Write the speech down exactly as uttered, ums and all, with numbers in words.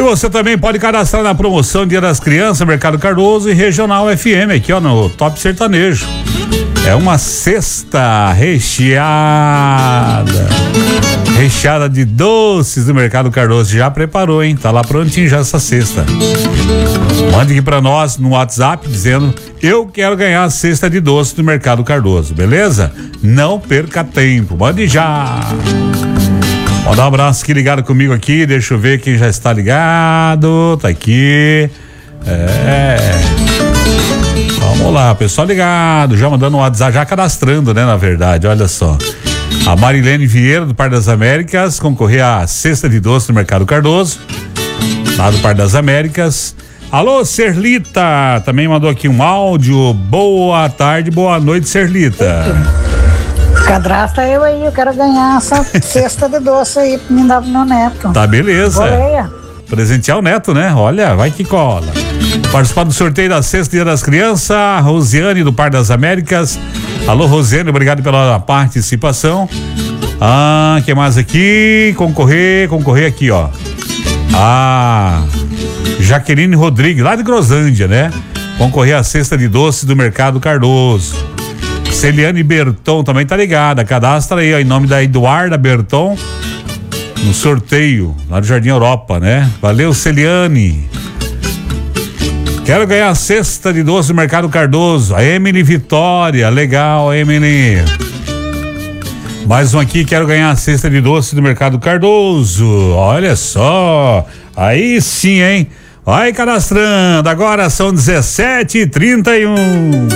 você também pode cadastrar na promoção Dia das Crianças, Mercado Cardoso e Regional F M, aqui ó, no Top Sertanejo. É uma cesta recheada, recheada de doces do Mercado Cardoso. Já preparou, hein? Tá lá prontinho já essa cesta. Mande aqui pra nós no WhatsApp dizendo: eu quero ganhar a cesta de doces do Mercado Cardoso, beleza? Não perca tempo, mande já. Manda um abraço aqui ligado comigo aqui, deixa eu ver quem já está ligado, tá aqui. É. Vamos lá, pessoal ligado, já mandando um WhatsApp, já cadastrando, né, na verdade, olha só. A Marilene Vieira, do Parque das Américas, concorrer à cesta de doce do Mercado Cardoso, lá do Parque das Américas. Alô, Serlita, também mandou aqui um áudio. Boa tarde, boa noite, Serlita. Cadastra eu aí, eu quero ganhar essa cesta de doce aí pra me dar pro meu neto. Tá, beleza. Boleia. Presentear o neto, né? Olha, vai que cola. Participar do sorteio da Sexta Dia das Crianças, Rosiane do Parque das Américas. Alô, Rosiane, obrigado pela participação. Ah, que mais aqui? Concorrer, concorrer aqui, ó. Ah, Jaqueline Rodrigues, lá de Groslândia, né? Concorrer à cesta de doces do Mercado Cardoso. Celiane Berton também tá ligada. Cadastra aí, ó, em nome da Eduarda Berton, no sorteio lá do Jardim Europa, né? Valeu, Celiane. Quero ganhar a cesta de doce do Mercado Cardoso. A Emily Vitória, legal, Emily. Mais um aqui, quero ganhar a cesta de doce do Mercado Cardoso. Olha só, aí sim, hein? Vai cadastrando, agora são dezessete e trinta e um.